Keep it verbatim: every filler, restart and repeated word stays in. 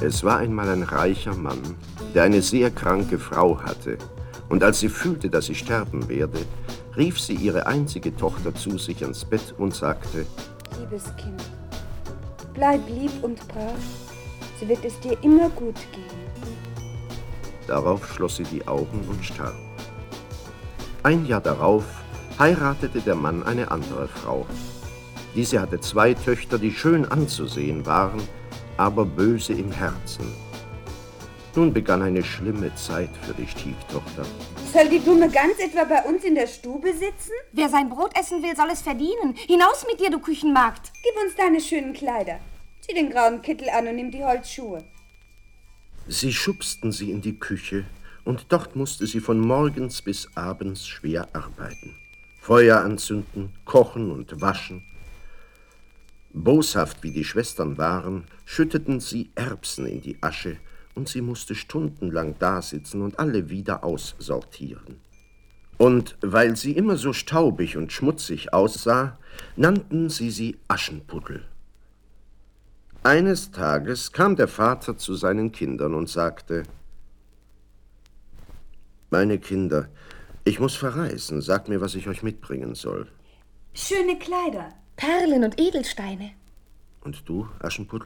Es war einmal ein reicher Mann, der eine sehr kranke Frau hatte. Und als sie fühlte, dass sie sterben werde, rief sie ihre einzige Tochter zu sich ans Bett und sagte: Liebes Kind, bleib lieb und brav, so wird es dir immer gut gehen. Darauf schloss sie die Augen und starb. Ein Jahr darauf heiratete der Mann eine andere Frau. Diese hatte zwei Töchter, die schön anzusehen waren, aber böse im Herzen. Nun begann eine schlimme Zeit für die Stieftochter. Soll die dumme Gans etwa bei uns in der Stube sitzen? Wer sein Brot essen will, soll es verdienen. Hinaus mit dir, du Küchenmagd. Gib uns deine schönen Kleider. Zieh den grauen Kittel an und nimm die Holzschuhe. Sie schubsten sie in die Küche, und dort musste sie von morgens bis abends schwer arbeiten. Feuer anzünden, kochen und waschen. Boshaft wie die Schwestern waren, schütteten sie Erbsen in die Asche, und sie musste stundenlang dasitzen und alle wieder aussortieren. Und weil sie immer so staubig und schmutzig aussah, nannten sie sie Aschenputtel. Eines Tages kam der Vater zu seinen Kindern und sagte: »Meine Kinder, ich muss verreisen. Sagt mir, was ich euch mitbringen soll.« Schöne Kleider. Perlen und Edelsteine. »Und du, Aschenputtel?«